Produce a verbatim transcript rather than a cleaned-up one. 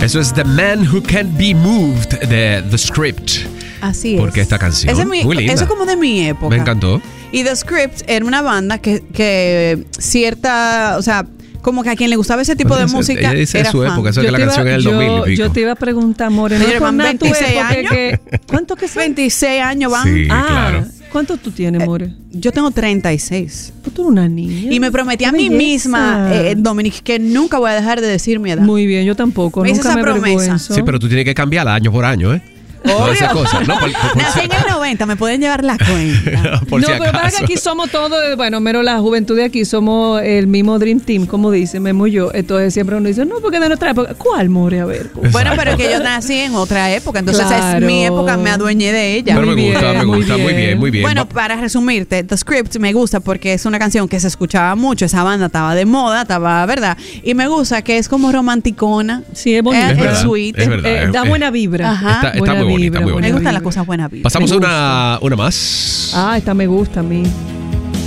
Eso es The Man Who Can't Be Moved de The Script. Así es. Porque esta canción Ese es mi, muy linda. Eso es como de mi época. Me encantó. Y The Script era una banda que, que cierta, o sea, como que a quien le gustaba ese tipo Bueno, de música ella dice era su fan. época, eso es Yo que la te iba- canción es del yo- dos mil y pico. Yo te iba a preguntar, More, no Señor, es por van nada tu veintiséis época años. que- ¿Cuánto que son? veintiséis años van. Sí, Ah, claro. ¿cuánto tú tienes, More? Yo tengo treinta y seis. Tú eres una niña. Y me prometí a Qué mí belleza. misma, eh, Dominic, que nunca voy a dejar de decir mi edad. Muy bien, yo tampoco. Me hice Nunca esa me promesa. avergüenzo. Sí, pero tú tienes que cambiarla año por año, ¿eh? No esa cosa, ¿no? Por, por- por Nací si- en el noventa, me pueden llevar la cuenta. por no, si pero para que acaso. aquí somos todos, eh, bueno, mero la juventud de aquí somos el mismo Dream Team, como dice Memo y yo. Entonces siempre uno dice, no, porque de nuestra época. ¿Cuál, More? A ver. ¿cuál? Bueno, pero es que yo nací en otra época, entonces Claro. es mi época, me adueñé de ella. Pero me Muy gusta, bien, me muy gusta, muy bien, bien. muy bien. Bueno, Va- para resumirte, The Script me gusta porque es una canción que se escuchaba mucho, esa banda estaba de moda, estaba, ¿verdad? Y me gusta que es como romanticona. Sí, es bonito. Es, Es es verdad, sweet. es verdad. Eh, da eh, buena vibra. Ajá. Está, está Buena muy bonita, vibra, muy buena Me bonita. gustan vibra. las cosas buenas vibras. Pasamos a Me una, una más. Ah, esta me gusta a mí.